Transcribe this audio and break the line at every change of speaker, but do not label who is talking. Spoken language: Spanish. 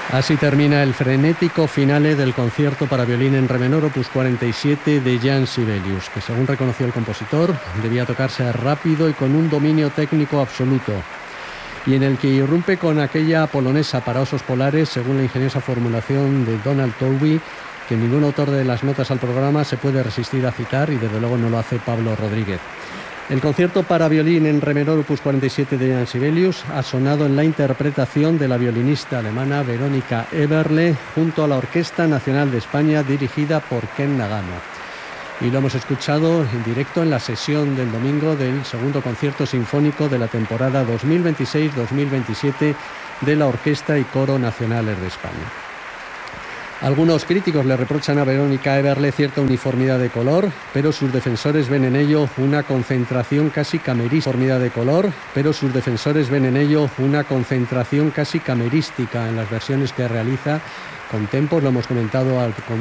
Así termina el frenético finale del concierto para violín en re menor opus 47 de Jean Sibelius, que según reconoció el compositor, debía tocarse rápido y con un dominio técnico absoluto, y en el que irrumpe con aquella polonesa para osos polares, según la ingeniosa formulación de Donald Toby, que ningún autor de las notas al programa se puede resistir a citar, y desde luego no lo hace Pablo Rodríguez. El concierto para violín en re menor opus 47 de Jean Sibelius ha sonado en la interpretación de la violinista alemana Verónica Eberle junto a la Orquesta Nacional de España, dirigida por Ken Nagano. Y lo hemos escuchado en directo en la sesión del domingo del segundo concierto sinfónico de la temporada 2026-2027 de la Orquesta y Coro Nacionales de España. Algunos críticos le reprochan a Verónica Eberle cierta uniformidad de color, pero sus defensores ven en ello una concentración casi camerística. En las versiones que realiza con tempos, lo hemos comentado al